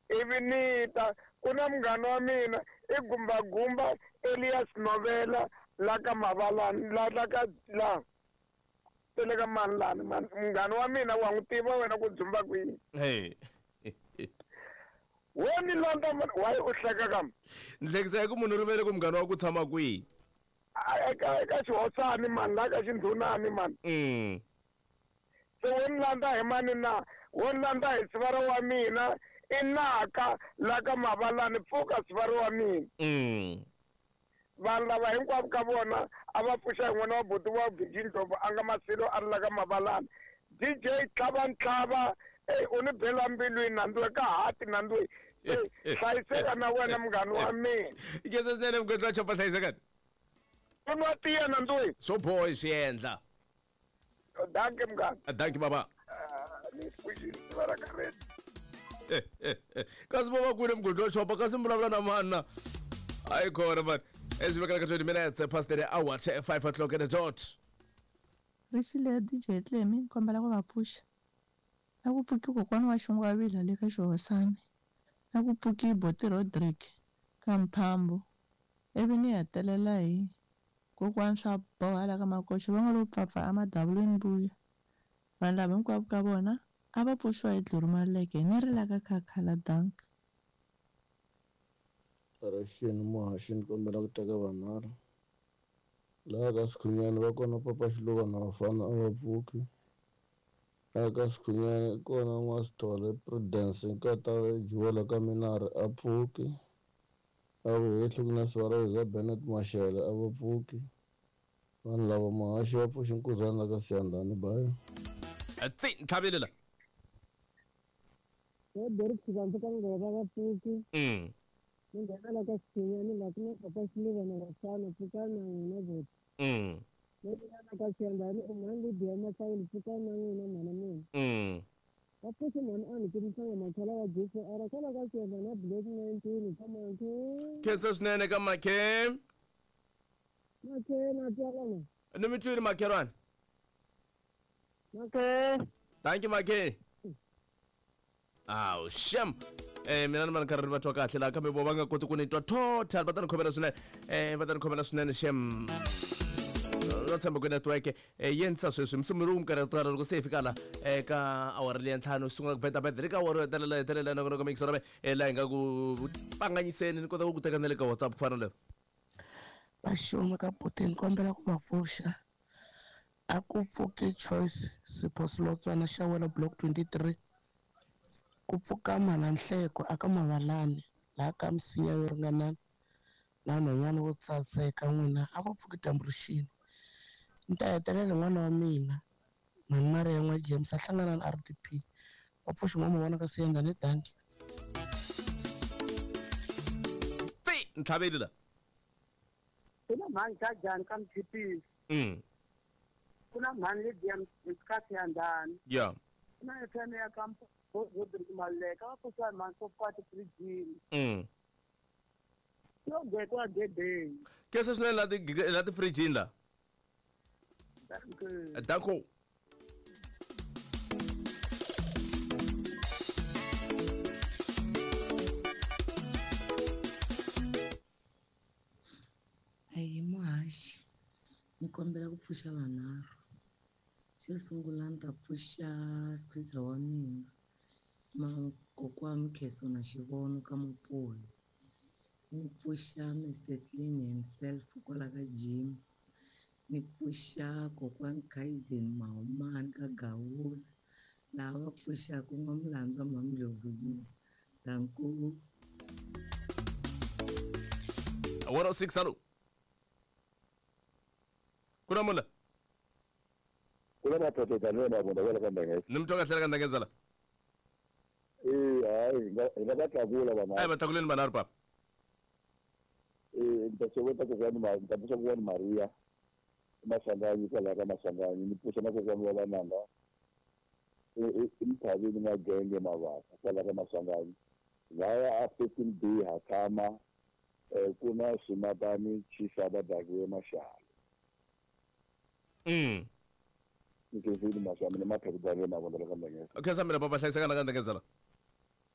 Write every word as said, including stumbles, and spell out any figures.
ivi nita kuna mngani wa mina igumbagumba Elias Novela la ka Mavalani la la ka la tele ka Manlani man mngani wa mina wa n'wi tiva wena ku dzumba kwihi hey woni londa wayi u hleka kam ndlekisa ku munhu rivele ku mngani wa ku tshama kwihi eka eka xihotsani mani la ka xindhunani mani mm so woni landa hi mani na woni landa hi sivara wa mina inaka la ka Mavalani pfuka sivara wa mina mm vanhu lava hinkwavo ka vona a va pfuxa hi n'wana wa buti wa Virgin Ndlovu a nga Masilo a ri la ka Mavalani D J Tlhava Ntlhava u ni bela mbilwini Nandwe ka hati Nandwe hlayiseka na wena mngani wa mina ikeza sinene mgwetla chopa hlayiseka unwa tiya Nandwe so boy siendla danke mngani danke baba ni pfuxile sivara ka red kasi baba kule mgwetla chopa kasi mvulavula na mana ayi khona man ezibekela ka twenty minutes past the hour at five o'clock at the dot Risile D J Tlemi kombela ku va pfuxa a ku pfuki kokwana wa xingu wa vila le ka Xihosani a ku pfuki Boti Rodrick ka Mphambo ivi ni hetelela hi kokwana swa boha la ka Makoxo va nga lo pfapfa a madabulweni Mbuya vanhu lava hinkwavo ka vona a va pfuxiwa hi Dluruma Maleke ni ri la ka Khakhala Dank Rashini Muhashini kombela ku teka vanharhu laha ka Sikhunyani va kona Papa Xiluva na vafana a va pfuki laha ka Sikhunyani kona N'wasitole Prudence nkata Juwela ka Minari a pfuki a vuhehli ku na Sivarayiza Bennett Mashele a va pfuki vanhu lava Muhaxi va pfuxi Nkuzana la ka Siyandhani bayo atsi ntlavelela ya Derek Sibantu ka Ngova va pfuki mm ni nghena la ka Sikhunyani la ku na Papa Xiluva na vafana pfukana na n'wina Boti mm ni nghena ka Siyandhani umhangu Diya Mahlawuli pfukana na n'wina mhana mina mm va pfuxi mhani a ni timisanga makhala wa Jesu a ra kwala ka Siyandhani Black nineteen thamanke kesa swinene ka makhe makhe na tyalana ni mitwini makherwana makhe thank you makhe aw sham eh mina ni mani karhi va twa kahle la kambe vo va nga koti ku ni twa total va ta ni khomela swinene eh va ta ni khomela swinene shem no tshemba ku network eh yensa sweswi msumuri u mkarhi tsara loko se fika la eh ka awara le ntlhanu sungula ku beta beta ka awara hetelela hetelela na ku mix rabe eh la nga ku panganyiseni ni kota ku teka na le ka WhatsApp fana le Bashuma ka Putin kombela ku va pfuxa a ku pfuki Choice Siphosilotswana xa wena block twenty-three ku pfuka Mana Nhleko aka Mavalani la ka misinya yo ringanana na nhwanyana wo tsatseka n'wina a va pfuki Tamburuxini ni ta hetelela n'wana wa mina Mani Maria N'wa James a hlangana na R D P va pfuxi n'wana vona ka Siyandhani danki tsi ntlavelela kuna mhani ka Jani ka Mthipisi mm kuna mhani le Diya ka Siyandhani yeah kuna F M ya ka Rodrick Maleka va pfuxiwa hi mhani Sopati Virgin mm yo gekwa Dede kesa swinene la ti la ti fridge la danke danko Hayi Muhaxi ni kombela ku pfuxa vanharhu xo sungula ni ta pfuxa squeezer wa mina kokwa Mkheso na Xivono ka Mupoli ni pfuxa Mister Clean himself kwala ka Jim ni pfuxa kokwa Kaizen Mahumani ka Gawula laha va pfuxaka N'wamulambya Mamilogulu danku one oh six hello kuna mula kuna matoto kanona kwenda kwenda kwenda ngezi nimtoka hlela ka ndangezala eh hayi ngabatakula bana ay batakuleni banari papa eh ntasokota ko kwani ma ntapusa kwani Maria Masangani kwala ka Masangani ni pusa na ko kwani wala nanga eh imthabi na genge mabasa kwala ka Masangani vaya a fifteen B hakama eh kuna Simatani Chisaba Dagwe Mashalo mm ngizini mashami nemaphepha dale nabo ndala kamba ngeke okay samira baba hlayiseka na ka ndangezala